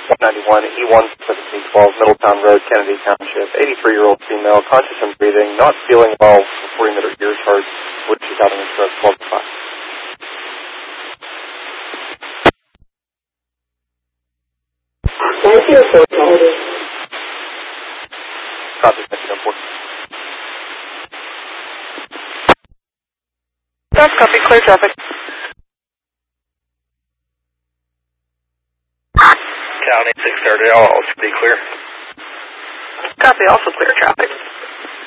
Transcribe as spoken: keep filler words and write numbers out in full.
one ninety-one E one seventeen twelve, Middletown Road, Kennedy Township. eighty-three-year-old female, conscious and breathing, not feeling well, reporting that her ears hurt, which she's having a stroke, twelve to five. Thank you for calling. Copy, thank you, report. That's copy, clear traffic. County six thirty, all should be clear. Copy, also clear traffic.